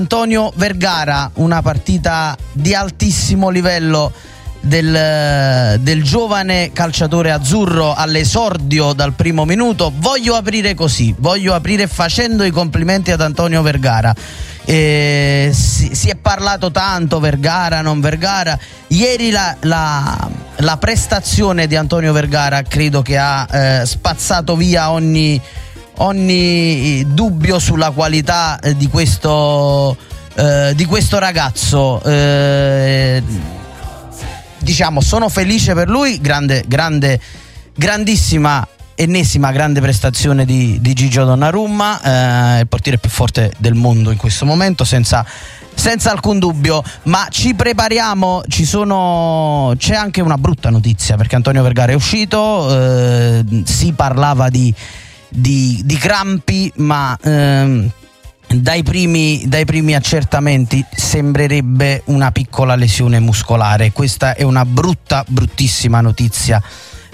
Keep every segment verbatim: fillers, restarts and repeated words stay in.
Antonio Vergara, una partita di altissimo livello del, del giovane calciatore azzurro all'esordio dal primo minuto. Voglio aprire così, voglio aprire facendo i complimenti ad Antonio Vergara. Eh, si, si è parlato tanto Vergara, non Vergara. Ieri la, la, la prestazione di Antonio Vergara credo che ha eh, spazzato via ogni, ogni dubbio sulla qualità eh, di questo eh, di questo ragazzo. Eh, diciamo, sono felice per lui, grande, grande, grandissima, ennesima grande prestazione di, di Gigio Donnarumma, eh, il portiere più forte del mondo in questo momento, senza, senza alcun dubbio. Ma ci prepariamo, ci sono, c'è anche una brutta notizia, perché Antonio Vergara è uscito, eh, si parlava di, di, di crampi, ma ehm, dai primi, dai primi accertamenti sembrerebbe una piccola lesione muscolare. Questa è una brutta, bruttissima notizia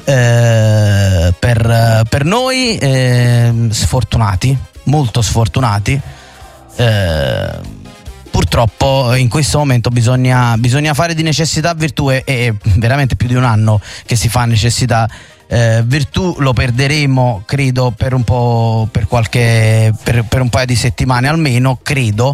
eh, per, per noi, eh, sfortunati, molto sfortunati. Eh, purtroppo in questo momento bisogna, bisogna fare di necessità virtù, e è veramente più di un anno che si fa necessità Eh, virtù. Lo perderemo credo per un po', per qualche per, per un paio di settimane almeno, credo,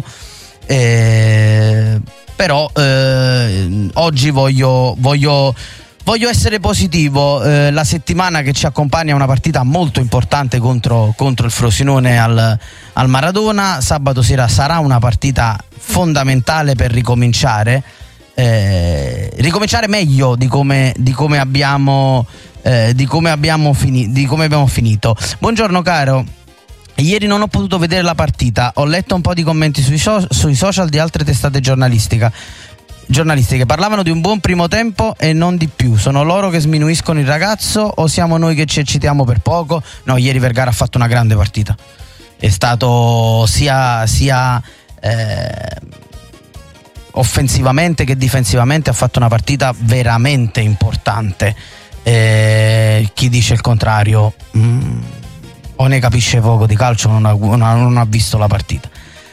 eh, però eh, oggi voglio voglio voglio essere positivo. Eh, la settimana che ci accompagna è una partita molto importante contro, contro il Frosinone al, al Maradona. Sabato sera sarà una partita fondamentale per ricominciare eh, ricominciare meglio di come, di come abbiamo Eh, di come abbiamo fini- di come abbiamo finito. Buongiorno caro, ieri non ho potuto vedere la partita, ho letto un po' di commenti sui, so- sui social di altre testate giornalistica giornalistiche, parlavano di un buon primo tempo e non di più. Sono loro che sminuiscono il ragazzo o siamo noi che ci eccitiamo per poco? No, ieri Vergara ha fatto una grande partita, è stato sia sia eh, offensivamente che difensivamente, ha fatto una partita veramente importante. Eh, chi dice il contrario mm, o ne capisce poco di calcio, non ha, non ha visto la partita.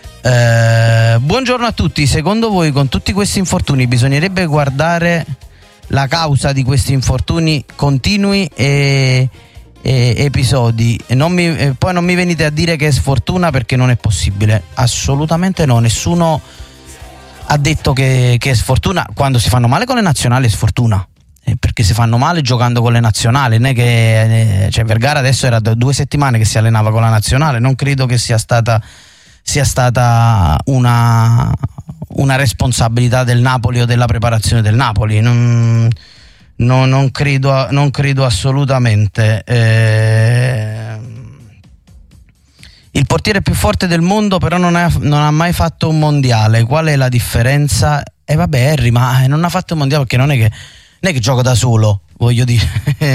Eh, buongiorno a tutti. Secondo voi con tutti questi infortuni bisognerebbe guardare la causa di questi infortuni continui e, e episodi? E non mi, e poi non mi venite a dire che è sfortuna, perché non è possibile, assolutamente no. Nessuno ha detto che, che è sfortuna. Quando si fanno male con le nazionali è sfortuna, perché si fanno male giocando con le nazionali. Non è che cioè Vergara adesso era da due settimane che si allenava con la nazionale, non credo che sia stata sia stata una una responsabilità del Napoli o della preparazione del Napoli. Non, no, non credo non credo assolutamente. Eh, il portiere più forte del mondo però non ha, non ha mai fatto un mondiale. Qual è la differenza? E eh vabbè Harry, ma non ha fatto un mondiale perché non è che non è che gioco da solo, voglio dire,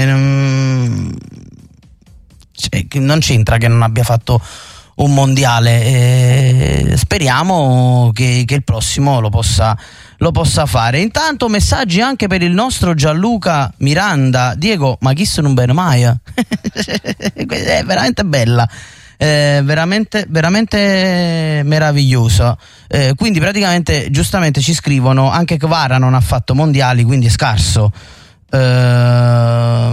cioè, non c'entra che non abbia fatto un mondiale. Eh, speriamo che, che il prossimo lo possa, lo possa fare. Intanto messaggi anche per il nostro Gianluca Miranda. Diego, ma chi sono un bene mai? È veramente bella. Eh, veramente veramente meraviglioso. Eh, quindi praticamente giustamente ci scrivono anche Kvara non ha fatto mondiali, quindi è scarso. Eh,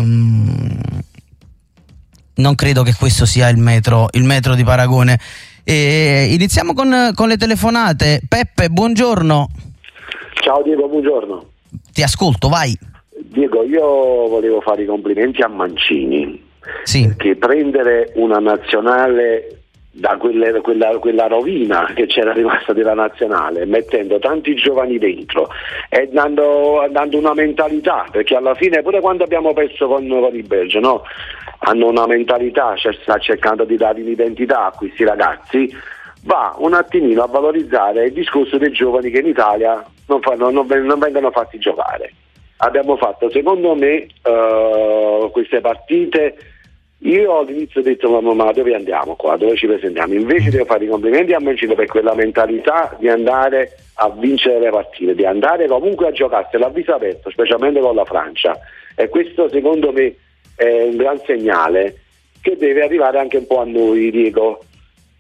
non credo che questo sia il metro il metro di paragone. Eh, iniziamo con, con le telefonate. Peppe, buongiorno. Ciao Diego, buongiorno. Ti ascolto, vai. Diego, io volevo fare i complimenti a Mancini. Sì. Che prendere una nazionale da quelle, quella, quella rovina che c'era rimasta della nazionale, mettendo tanti giovani dentro e dando, dando una mentalità, perché alla fine pure quando abbiamo perso con, con il Belgio, no? Hanno una mentalità, cioè sta cercando di dare un'identità a questi ragazzi, va un attimino a valorizzare il discorso dei giovani che in Italia non, fanno, non, non vengono fatti giocare. Abbiamo fatto, secondo me, uh, queste partite. Io all'inizio ho detto ma, ma dove andiamo qua, dove ci presentiamo? Invece devo fare i complimenti a Mancini per quella mentalità di andare a vincere le partite, di andare comunque a giocarsela a viso aperto, specialmente con la Francia, e questo secondo me è un gran segnale che deve arrivare anche un po' a noi, Diego.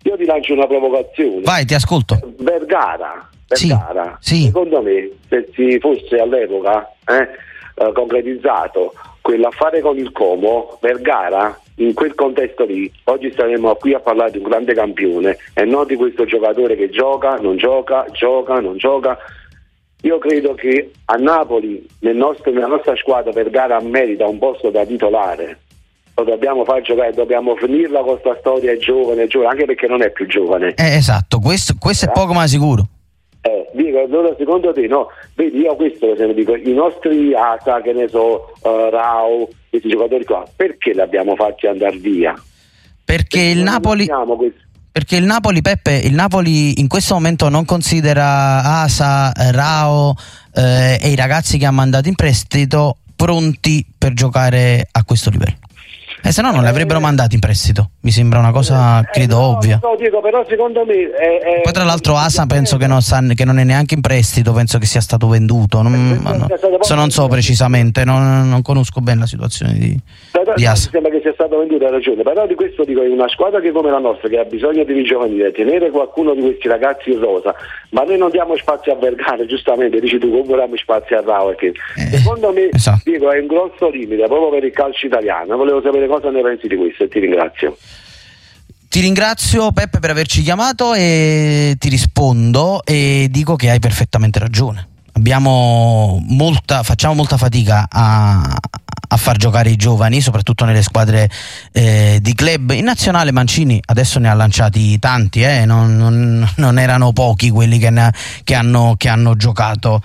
Io ti lancio una provocazione. Vai, ti ascolto. Vergara, Vergara. Sì, sì. Secondo me, se si fosse all'epoca eh, eh, concretizzato quell'affare con il Como, Vergara, in quel contesto lì, oggi staremo qui a parlare di un grande campione e non di questo giocatore che gioca, non gioca, gioca, non gioca. Io credo che a Napoli, nel nostro, nella nostra squadra, Vergara merita un posto da titolare. Lo dobbiamo far giocare, dobbiamo finirla con questa storia, è giovane, è giovane, anche perché non è più giovane. Eh, esatto, questo, questo eh? è poco ma sicuro. Eh, dico, allora secondo te, no? Vedi, io questo per esempio dico, i nostri Asa, che ne so, uh, Rao, questi giocatori qua, perché li abbiamo fatti andare via? Perché, perché il Napoli... Perché il Napoli, Peppe, il Napoli in questo momento non considera Asa, Rao eh, e i ragazzi che ha mandato in prestito pronti per giocare a questo livello. E se no non li avrebbero mandati in prestito. Mi sembra una cosa, credo, eh, no, ovvia. No, dico, però secondo me è, è... Poi tra l'altro Asa penso che non, sta, che non è neanche in prestito, penso che sia stato venduto. Non, no, so, non so precisamente, non, non conosco bene la situazione di, però, di Asa. Mi sembra che sia stato venduto, hai ragione. Però di questo dico, in una squadra che come la nostra, che ha bisogno di ringiovanire, tenere qualcuno di questi ragazzi in rosa, ma noi non diamo spazio a Vergara, giustamente, dici tu, come diamo spazio a Rao? Perché eh, secondo me esatto. dico, è un grosso limite proprio per il calcio italiano. Volevo sapere cosa ne pensi di questo e ti ringrazio. Ti ringrazio Peppe per averci chiamato e ti rispondo e dico che hai perfettamente ragione. Abbiamo molta, facciamo molta fatica a, a far giocare i giovani, soprattutto nelle squadre eh, di club. In nazionale Mancini adesso ne ha lanciati tanti, eh, non, non, non erano pochi quelli che, ne, che, hanno, che hanno giocato.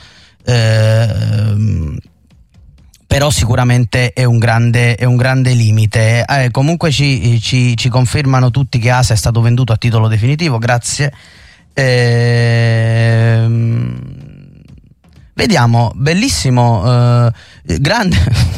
Eh, però sicuramente è un grande, è un grande limite. Eh, comunque ci, ci, ci confermano tutti che Asa è stato venduto a titolo definitivo, grazie. Eh, vediamo, bellissimo, eh, grande...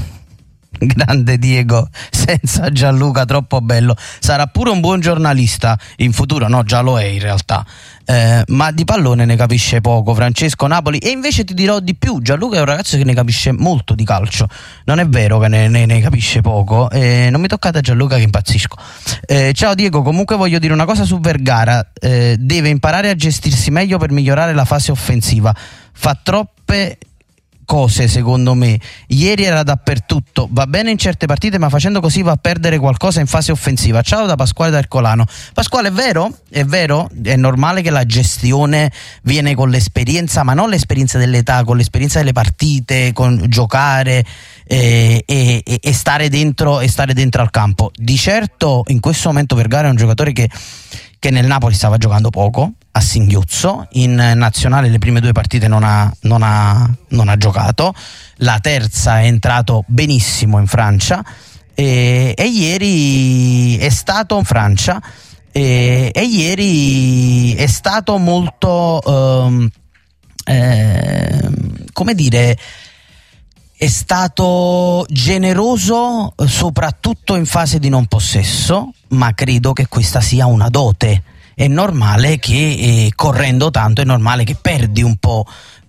grande Diego, senza Gianluca troppo bello, sarà pure un buon giornalista in futuro, no, già lo è in realtà, eh, ma di pallone ne capisce poco Francesco Napoli. E invece ti dirò di più, Gianluca è un ragazzo che ne capisce molto di calcio, non è vero che ne, ne, ne capisce poco, eh, non mi toccate a Gianluca che impazzisco. Eh, ciao Diego, comunque voglio dire una cosa su Vergara, eh, deve imparare a gestirsi meglio per migliorare la fase offensiva, fa troppe cose secondo me, ieri era dappertutto, va bene in certe partite ma facendo così va a perdere qualcosa in fase offensiva. Ciao da Pasquale d'Ercolano. Pasquale, è vero, è vero, è normale che la gestione viene con l'esperienza, ma non l'esperienza dell'età, con l'esperienza delle partite, con giocare e, e, e stare dentro e stare dentro al campo. Di certo in questo momento Vergara è un giocatore che che nel Napoli stava giocando poco, a singhiozzo, in nazionale le prime due partite non ha, non ha, non ha giocato, la terza è entrato benissimo in Francia e, e ieri è stato in Francia e, e ieri è stato molto, um, eh, come dire, è stato generoso soprattutto in fase di non possesso, ma credo che questa sia una dote. È normale che eh, correndo tanto è normale che perdi un po'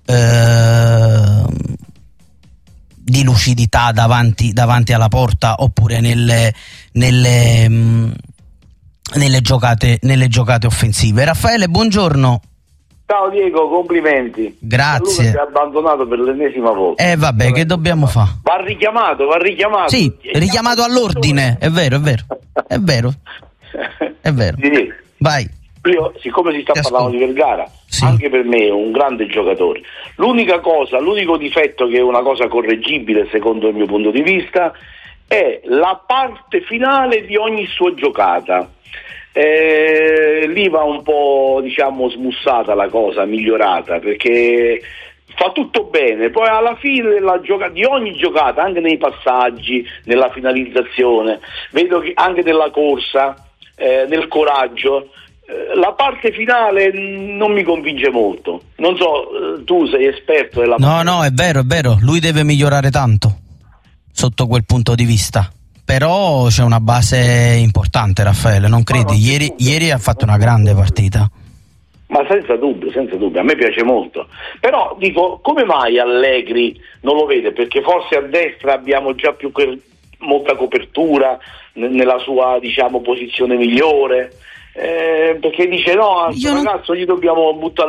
eh, di lucidità davanti, davanti alla porta oppure nelle, nelle, mh, nelle, giocate, nelle giocate offensive. Raffaele, buongiorno. Ciao Diego, complimenti. Grazie. Luca ti ha abbandonato per l'ennesima volta. Eh vabbè, vabbè, che dobbiamo fare? Va richiamato, va richiamato. Sì, richiamato all'ordine, è vero, è vero. È vero. È vero. Vai. Io, siccome si sta parlando di Vergara, sì, anche per me è un grande giocatore. L'unica cosa, l'unico difetto che è una cosa correggibile secondo il mio punto di vista è la parte finale di ogni sua giocata. Eh, lì va un po', diciamo, smussata la cosa, migliorata, perché fa tutto bene, poi alla fine della gioca- di ogni giocata, anche nei passaggi, nella finalizzazione, vedo che anche nella corsa, eh, nel coraggio, eh, la parte finale non mi convince molto. Non so, eh, tu sei esperto della No, parte. No, è vero, è vero, lui deve migliorare tanto sotto quel punto di vista. Però c'è una base importante, Raffaele, non credi? Ieri, ieri ha fatto una grande partita. Ma senza dubbio, senza dubbio, a me piace molto. Però dico, come mai Allegri non lo vede? Perché forse a destra abbiamo già più per, molta copertura n- nella sua, diciamo, posizione migliore. eh, perché dice no, a questo non... ragazzo gli dobbiamo buttare